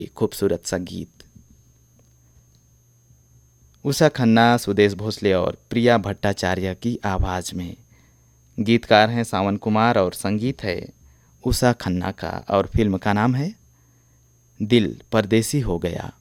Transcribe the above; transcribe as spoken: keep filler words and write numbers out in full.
खूबसूरत सा गीत। उषा खन्ना, सुदेश भोसले और प्रिया भट्टाचार्य की आवाज़ में। गीतकार हैं सावन कुमार और संगीत है उषा खन्ना का और फिल्म का नाम है दिल परदेसी हो गया।